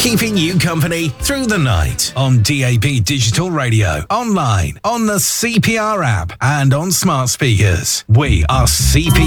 keeping you company through the night on DAB Digital Radio, online, on the CPR app, and on smart speakers. We are CPR.